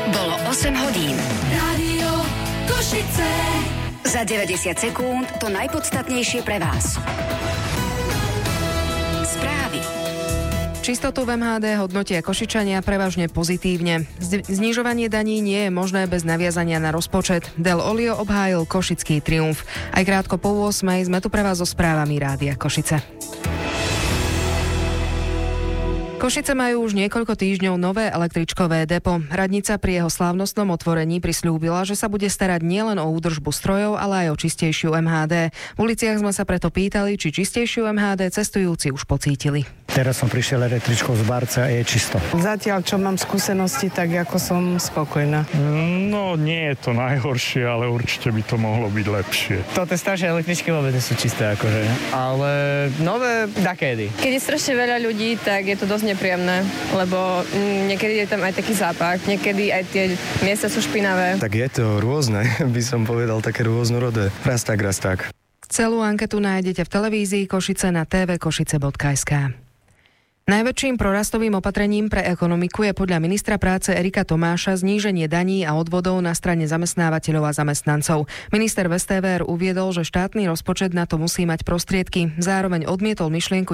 Bolo 8 hodín. Rádio Košice. Za 90 sekúnd to najpodstatnejšie pre vás. Správy. Čistotu v MHD hodnotia Košičania prevažne pozitívne. Znižovanie daní nie je možné bez naviazania na rozpočet. Del Olio obhájil košický triumf. Aj krátko po 8 sme tu pre vás so správami Rádia Košice. Košice majú už niekoľko týždňov nové električkové depo. Radnica pri jeho slávnostnom otvorení prisľúbila, že sa bude starať nielen o údržbu strojov, ale aj o čistejšiu MHD. V uliciach sme sa preto pýtali, či čistejšiu MHD cestujúci už pocítili. Teraz som prišiel električkou z Barca a je čisto. Zatiaľ, čo mám skúsenosti, tak ako som spokojná. No, nie je to najhoršie, ale určite by to mohlo byť lepšie. Toto staršie električky vôbec nie sú čisté, akože. Ale nové dakedy. Keď je strašne veľa ľudí, tak je to dosť nepríjemné, lebo niekedy je tam aj taký zápach, niekedy aj tie miesta sú špinavé. Tak je to rôzne, by som povedal, také rôznorodé. Raz tak. Celú anketu nájdete v televízii Košice na tvkošice.sk. Najväčším prorastovým opatrením pre ekonomiku je podľa ministra práce Erika Tomáša zníženie daní a odvodov na strane zamestnávateľov a zamestnancov. Minister v STVR uviedol, že štátny rozpočet na to musí mať prostriedky. Zároveň odmietol myšlienku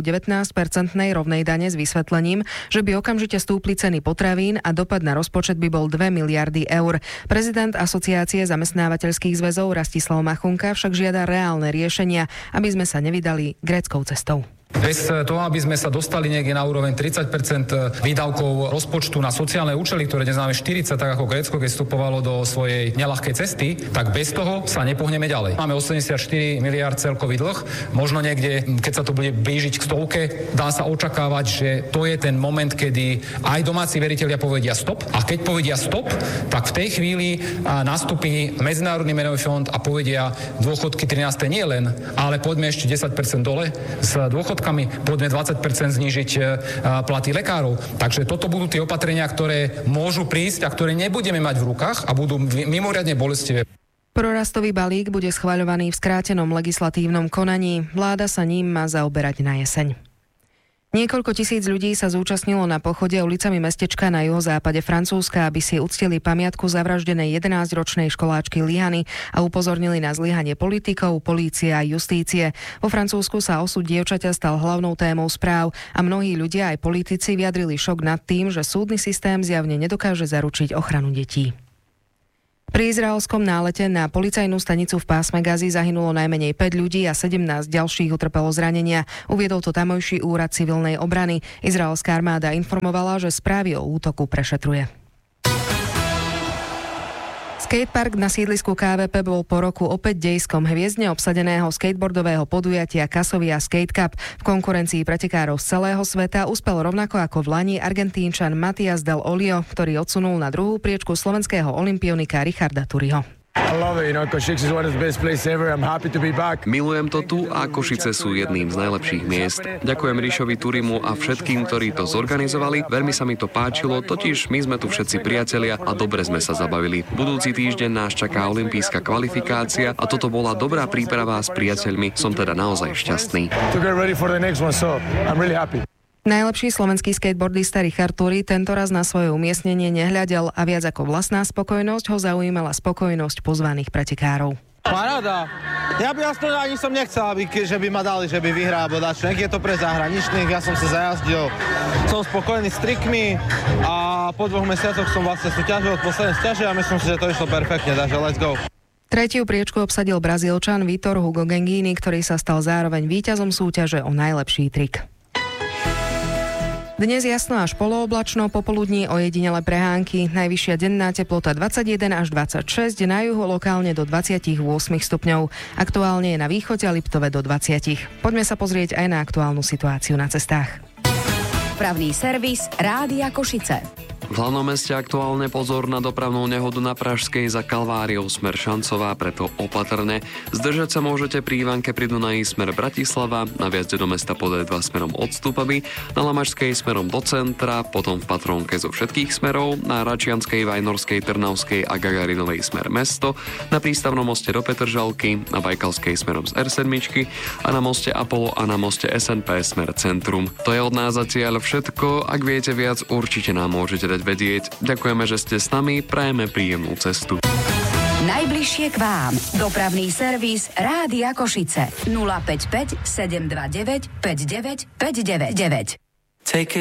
19% rovnej dane s vysvetlením, že by okamžite stúpli ceny potravín a dopad na rozpočet by bol 2 miliardy eur. Prezident Asociácie zamestnávateľských zväzov Rastislav Machunka však žiada reálne riešenia, aby sme sa nevydali gréckou cestou. Bez toho, aby sme sa dostali niekde na úroveň 30% výdavkov rozpočtu na sociálne účely, ktoré dnes máme 40, tak ako Grécko, keď vstupovalo do svojej neľahkej cesty, tak bez toho sa nepohneme ďalej. Máme 84 miliárd celkový dlh, možno niekde, keď sa to bude blížiť k stovke, dá sa očakávať, že to je ten moment, kedy aj domáci veritelia povedia stop. A keď povedia stop, tak v tej chvíli nastúpi Medzinárodný menový fond a povedia dôchodky 13. nie len, ale poďme ešte 10% dole s dôchodkami, poďme 20% znížiť platy lekárov. Takže toto budú tie opatrenia, ktoré môžu prísť a ktoré nebudeme mať v rukách a budú mimoriadne bolestivé. Prorastový balík bude schvaľovaný v skrátenom legislatívnom konaní. Vláda sa ním má zaoberať na jeseň. Niekoľko tisíc ľudí sa zúčastnilo na pochode ulicami mestečka na juhozápade Francúzska, aby si uctili pamiatku zavraždenej 11-ročnej školáčky Liany a upozornili na zlyhanie politikov, polície a justície. Vo Francúzsku sa osud dievčaťa stal hlavnou témou správ a mnohí ľudia aj politici vyjadrili šok nad tým, že súdny systém zjavne nedokáže zaručiť ochranu detí. Pri izraelskom nálete na policajnú stanicu v pásme Gazy zahynulo najmenej 5 ľudí a 17 ďalších utrpelo zranenia. Uviedol to tamojší úrad civilnej obrany. Izraelská armáda informovala, že správy o útoku prešetruje. Skatepark na sídlisku KVP bol po roku opäť dejskom hviezdne obsadeného skateboardového podujatia Kasovia Skate Cup. V konkurencii pretekárov z celého sveta uspel rovnako ako v lani Argentínčan Matias Del Olio, ktorý odsunul na druhú priečku slovenského olympionika Richarda Turiho. Milujem to tu a Košice sú jedným z najlepších miest. Ďakujem Ríšovi Turimu a všetkým, ktorí to zorganizovali. Veľmi sa mi to páčilo, totiž my sme tu všetci priatelia a dobre sme sa zabavili. Budúci týždeň nás čaká olympijská kvalifikácia a toto bola dobrá príprava s priateľmi. Som teda naozaj šťastný. Najlepší slovenský skateboardista Richard Turi tentoraz na svoje umiestnenie nehľadel a viac ako vlastná spokojnosť ho zaujímala spokojnosť pozvaných pretekárov. Paráda. Ja by aspoň ani som nechcel, že by ma dali, že by vyhral, alebo dačo. Nech je to pre zahraničných, ja som sa zajazdil. Som spokojný s trikmi a po 2 mesiacoch som vlastne súťažil od poslednej súťaže a myslím si, že to išlo perfektne, takže let's go. Tretiu priečku obsadil Brazílčan Vitor Hugo Gengini, ktorý sa stal zároveň víťazom súťaže o najlepší trik. Dnes jasno až polooblačno, popoludní ojedinele prehánky. Najvyššia denná teplota 21 až 26, na juhu lokálne do 28 stupňov. Aktuálne je na východe a Liptove do 20. Poďme sa pozrieť aj na aktuálnu situáciu na cestách. Dopravný servis Rádia Košice. V hlavnom meste aktuálne pozor na dopravnú nehodu na Pražskej za Kalváriou smer Šancová, preto opatrne. Zdržať sa môžete pri Ivanke pri Dunaji smer Bratislava, na vjazde do mesta pod E2 smerom od Stupavy, na Lamačskej smerom do centra, potom v Patrónke zo všetkých smerov, na Račianskej, Vajnorskej, Trnavskej a Gagarinovej smer mesto, na prístavnom moste do Petržalky, na Bajkalskej smerom z R7 a na moste Apollo a na moste SNP smer centrum. To je od nás zatiaľ všetko. Ak viete viac, určite nám môžete dať vedieť. Ďakujeme, že ste s nami, prajeme príjemnú cestu. Najbližšie k vám. Dopravný servis Rádia Košice. 055 729 59 599.